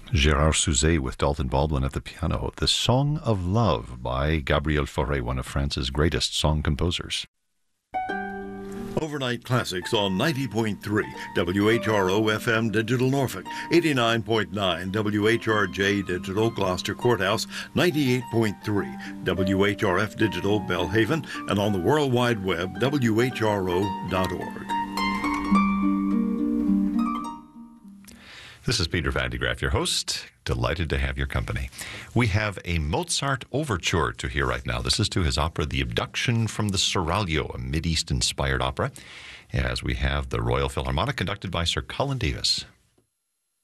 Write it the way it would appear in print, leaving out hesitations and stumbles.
Gérard Souzet with Dalton Baldwin at the piano. The Song of Love by Gabriel Fauré, one of France's greatest song composers. Overnight classics on 90.3 WHRO FM Digital Norfolk, 89.9 WHRJ Digital Gloucester Courthouse, 98.3 WHRF Digital Belhaven, and on the World Wide Web, WHRO.org. This is Peter Van de Graaff, your host. Delighted to have your company. We have a Mozart overture to hear right now. This is to his opera, The Abduction from the Seraglio, a Mideast-inspired opera, as we have the Royal Philharmonic conducted by Sir Colin Davis.